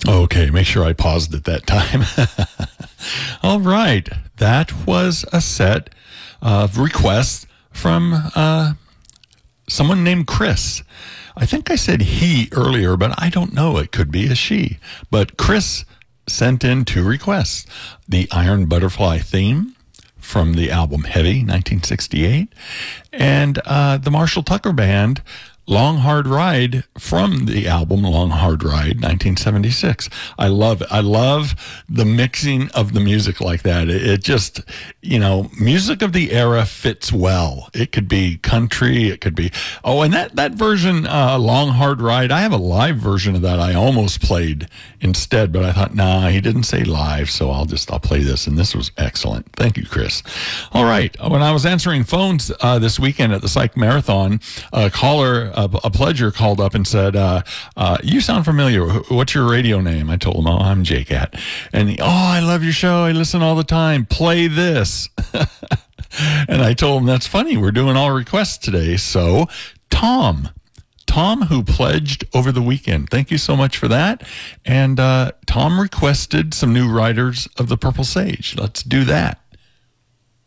Okay, make sure I paused at that time. All right, that was a set of requests from someone named Chris. I think I said he earlier, but I don't know. It could be a she. But Chris sent in 2 requests. The Iron Butterfly theme from the album Heavy, 1968, and the Marshall Tucker Band, Long Hard Ride from the album Long Hard Ride, 1976. I love it. I love the mixing of the music like that. It just, music of the era fits well. It could be country. It could be, and that version, Long Hard Ride, I have a live version of that I almost played instead, but I thought, nah, he didn't say live, so I'll play this, and this was excellent. Thank you, Chris. All right. When I was answering phones this weekend at the Psych Marathon, a caller, a pledger, called up and said, you sound familiar. What's your radio name? I told him, I'm J-Cat. And I love your show. I listen all the time. Play this. And I told him, that's funny. We're doing all requests today. So Tom, who pledged over the weekend, thank you so much for that. And Tom requested some new Riders of the Purple Sage. Let's do that.